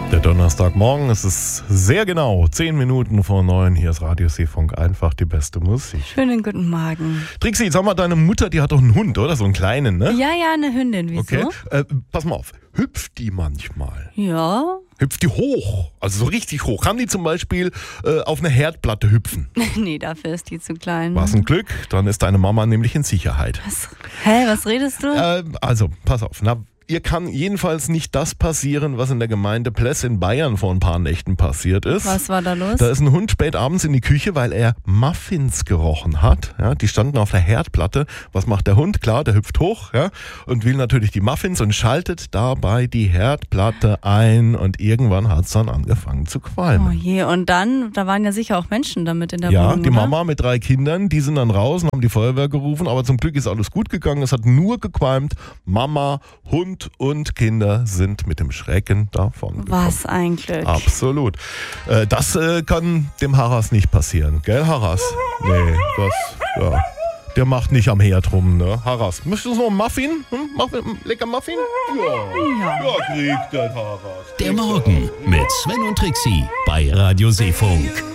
Der Donnerstagmorgen, es ist sehr genau 10 Minuten vor 9. Hier ist Radio Seefunk, einfach die beste Musik. Schönen guten Morgen. Trixi, jetzt haben wir deine Mutter, die hat doch einen Hund, oder? So einen kleinen, ne? Ja, eine Hündin, wieso? Okay, pass mal auf, hüpft die manchmal? Ja. Hüpft die hoch? Also so richtig hoch? Kann die zum Beispiel auf eine Herdplatte hüpfen? Nee, dafür ist die zu klein. Was ein Glück, dann ist deine Mama nämlich in Sicherheit. Was redest du? Also, pass auf, ihr kann jedenfalls nicht das passieren, was in der Gemeinde Pless in Bayern vor ein paar Nächten passiert ist. Was war da los? Da ist ein Hund spät abends in die Küche, weil er Muffins gerochen hat. Ja, die standen auf der Herdplatte. Was macht der Hund? Klar, der hüpft hoch, ja, und will natürlich die Muffins und schaltet dabei die Herdplatte ein. Und irgendwann hat es dann angefangen zu qualmen. Oh je, und dann, da waren ja sicher auch Menschen damit in der Ja, Wohnung, die oder? Mama mit 3 Kindern, die sind dann raus und haben die Feuerwehr gerufen. Aber zum Glück ist alles gut gegangen. Es hat nur gequalmt. Mama, Hund und Kinder sind mit dem Schrecken davon gekommen. Was ein Glück. Absolut. Das kann dem Harras nicht passieren, gell, Harras? Nee, ja. Der macht nicht am Herd rum, ne? Harras, möchtest du noch einen Muffin? Lecker Muffin? Ja, kriegt der Harras. Der Morgen mit Sven und Trixi bei Radio Seefunk.